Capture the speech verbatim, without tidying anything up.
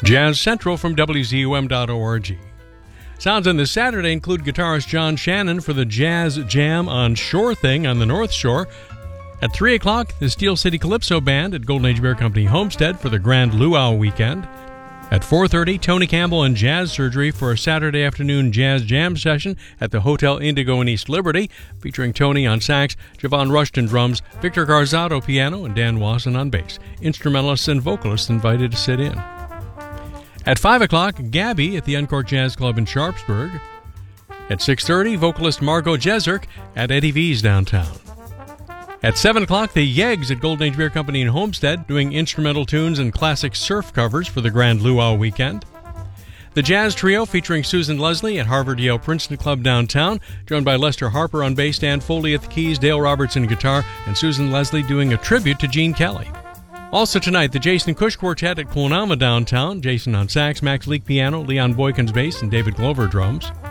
Jazz Central from W Z U M dot org. Sounds on this Saturday include guitarist John Shannon for the Jazz Jam on Shore Thing on the North Shore. At three o'clock, the Steel City Calypso Band at Golden Age Beer Company Homestead for the Grand Luau Weekend. At four thirty, Tony Campbell and Jazz Surgery for a Saturday afternoon jazz jam session at the Hotel Indigo in East Liberty, featuring Tony on sax, Javon Rushton drums, Victor Garzato piano, and Dan Wasson on bass. Instrumentalists and vocalists invited to sit in. At five o'clock, Gabby at the Uncorked Jazz Club in Sharpsburg. At six thirty, vocalist Margot Jezerk at Eddie V's downtown. At seven o'clock, the Yeggs at Golden Age Beer Company in Homestead, doing instrumental tunes and classic surf covers for the Grand Luau Weekend. The Jazz Trio featuring Susan Leslie at Harvard Yale Princeton Club downtown, joined by Lester Harper on bass, Dan Foley at the keys, Dale Robertson guitar, and Susan Leslie doing a tribute to Gene Kelly. Also tonight, the Jason Cush Quartet at Quonama downtown, Jason on sax, Max Leak piano, Leon Boykins bass, and David Glover drums.